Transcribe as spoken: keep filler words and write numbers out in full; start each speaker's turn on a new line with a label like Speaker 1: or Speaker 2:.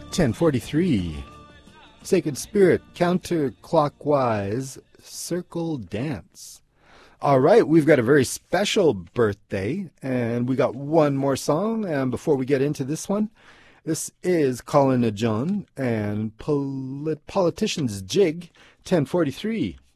Speaker 1: ten forty-three. Sacred Spirit, counterclockwise, circle dance. All right, we've got a very special birthday, and we got one more song. And before we get into this one, this is Colin John and Polit- Politician's Jig, ten forty-three.